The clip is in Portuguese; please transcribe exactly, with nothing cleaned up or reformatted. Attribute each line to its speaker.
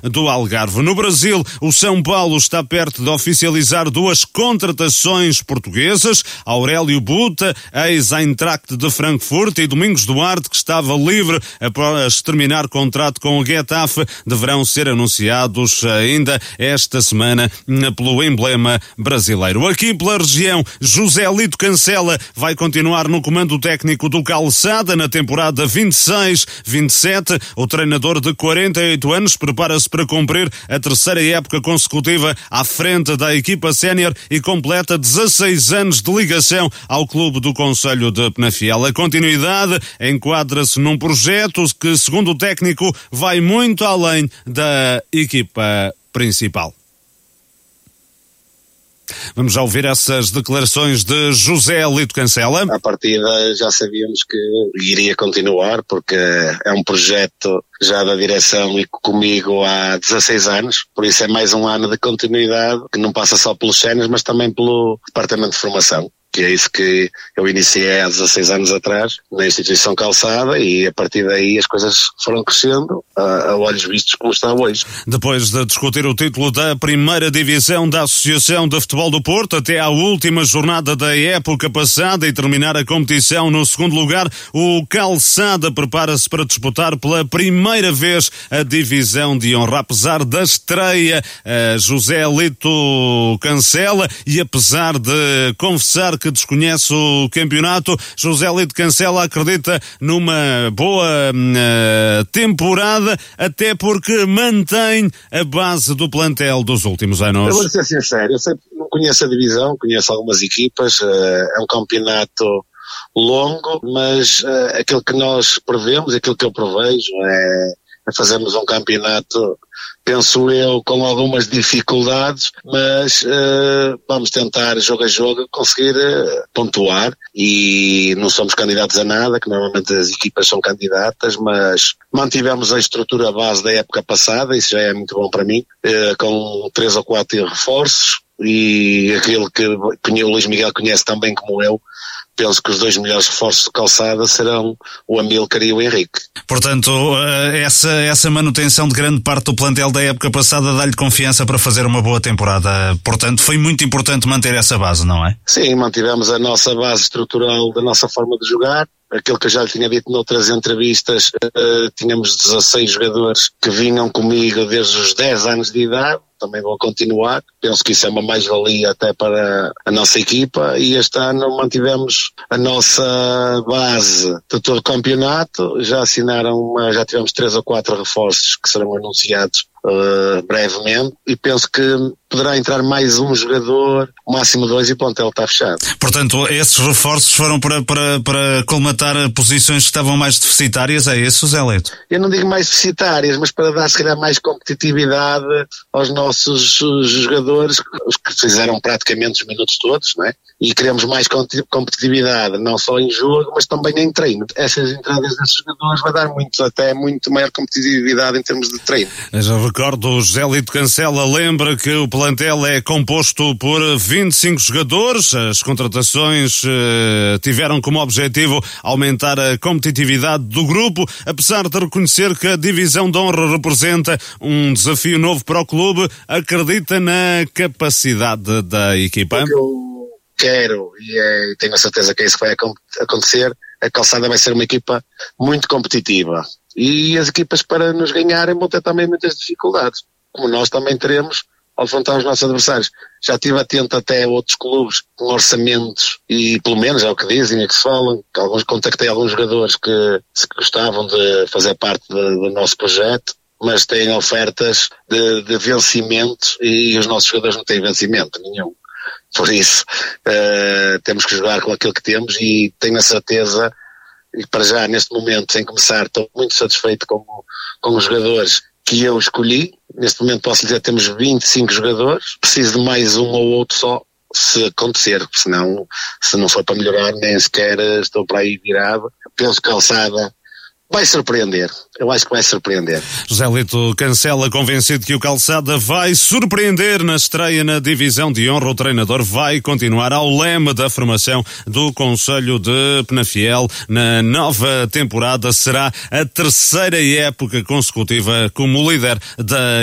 Speaker 1: do Algarve. No Brasil, o São Paulo está perto de oficializar duas contratações portuguesas. Aurélio Buta, ex-Eintracht de Frankfurt, e Domingos Duarte, que estava livre após terminar contrato com o Getafe, deverão ser anunciados ainda esta semana pelo emblema brasileiro. Aqui pela região, José Lito Cancela vai continuar no comando técnico do Calçada na temporada vinte e seis vinte e sete. O treinador de quarenta e oito anos prepara-se para cumprir a terceira época consecutiva à frente da equipa sénior e completa dezasseis anos de ligação ao clube do Concelho de Penafiel. A continuidade enquadra-se num projeto que, segundo o técnico, vai muito além da equipa principal. Vamos já ouvir essas declarações de José Lito Cancela.
Speaker 2: À partida já sabíamos que iria continuar, porque é um projeto já da direção e comigo há dezasseis anos, por isso é mais um ano de continuidade, que não passa só pelos séniores, mas também pelo departamento de formação, que é isso que eu iniciei há dezasseis anos atrás, na instituição Calçada, e a partir daí as coisas foram crescendo a, a olhos vistos como está hoje.
Speaker 1: Depois de discutir o título da primeira divisão da Associação de Futebol do Porto até à última jornada da época passada e terminar a competição no segundo lugar, o Calçada prepara-se para disputar pela primeira vez a divisão de honra. Apesar da estreia, José Lito Cancela, e apesar de confessar que desconhece o campeonato, José Lito Cancela acredita numa boa uh, temporada, até porque mantém a base do plantel dos últimos anos.
Speaker 2: Eu vou ser sincero, eu sei, não conheço a divisão, conheço algumas equipas, uh, é um campeonato longo, mas uh, aquilo que nós prevemos, aquilo que eu prevejo é, é fazermos um campeonato, penso eu, com algumas dificuldades, mas uh, vamos tentar, jogo a jogo, conseguir uh, pontuar, e não somos candidatos a nada, que normalmente as equipas são candidatas, mas mantivemos a estrutura base da época passada, isso já é muito bom para mim, uh, com três ou quatro reforços, e aquilo que o Luís Miguel conhece tão bem como eu, penso que os dois melhores reforços de Calçada serão o Amílcar e o Henrique.
Speaker 1: Portanto, essa, essa manutenção de grande parte do plantel da época passada dá-lhe confiança para fazer uma boa temporada. Portanto, foi muito importante manter essa base, não é?
Speaker 2: Sim, mantivemos a nossa base estrutural da nossa forma de jogar. Aquilo que eu já lhe tinha dito noutras entrevistas, uh, tínhamos dezasseis jogadores que vinham comigo desde os dez anos de idade, também vou continuar, penso que isso é uma mais-valia até para a nossa equipa, e este ano mantivemos a nossa base de todo o campeonato, já assinaram, uma, já tivemos três ou quatro reforços que serão anunciados Uh, brevemente, e penso que poderá entrar mais um jogador, máximo dois, e o plantel está fechado.
Speaker 1: Portanto, esses reforços foram para, para, para colmatar posições que estavam mais deficitárias, é isso, Zé Lito?
Speaker 2: Eu não digo mais deficitárias, mas para dar se calhar mais competitividade aos nossos jogadores, os que fizeram praticamente os minutos todos, não é? E queremos mais competitividade, não só em jogo, mas também em treino. Essas entradas desses jogadores vai dar muito, até muito maior competitividade em termos de treino.
Speaker 1: Já recordo, José Lito Cancela lembra que o plantel é composto por vinte e cinco jogadores. As contratações eh, tiveram como objetivo aumentar a competitividade do grupo, apesar de reconhecer que a divisão de honra representa um desafio novo para o clube. Acredita na capacidade da equipa?
Speaker 2: O que eu quero, e é, tenho a certeza que é isso que vai acontecer, a Calçada vai ser uma equipa muito competitiva. E as equipas, para nos ganharem, vão ter também muitas dificuldades, como nós também teremos ao enfrentar os nossos adversários. Já estive atento até a outros clubes com orçamentos, e pelo menos é o que dizem, é que se falam, que alguns, contactei alguns jogadores que se gostavam de fazer parte de, do nosso projeto, mas têm ofertas de, de vencimentos, e os nossos jogadores não têm vencimento nenhum. Por isso, uh, temos que jogar com aquilo que temos, e tenho a certeza, e para já, neste momento, sem começar, estou muito satisfeito com, com os jogadores que eu escolhi. Neste momento posso dizer que temos vinte e cinco jogadores, preciso de mais um ou outro só, se acontecer, senão, se não for para melhorar, nem sequer estou para aí virado. Penso que a Calçada vai surpreender, eu acho que vai surpreender.
Speaker 1: José Lito Cancela, convencido que o Calçada vai surpreender na estreia na divisão de honra. O treinador vai continuar ao leme da formação do Concelho de Penafiel. Na nova temporada será a terceira época consecutiva como líder da